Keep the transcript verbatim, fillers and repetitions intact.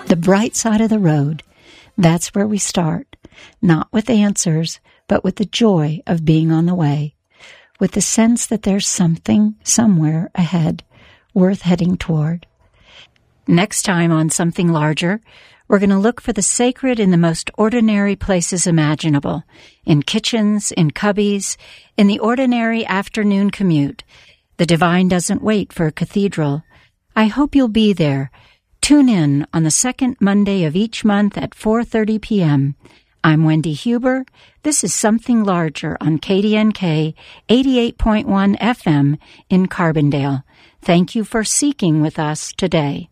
The bright side of the road. That's where we start, not with answers, but with the joy of being on the way, with the sense that there's something somewhere ahead worth heading toward. Next time on Something Larger, we're going to look for the sacred in the most ordinary places imaginable, in kitchens, in cubbies, in the ordinary afternoon commute. The divine doesn't wait for a cathedral. I hope you'll be there. Tune in on the second Monday of each month at four thirty p.m. I'm Wendy Huber. This is Something Larger on K D N K eighty-eight point one F M in Carbondale. Thank you for seeking with us today.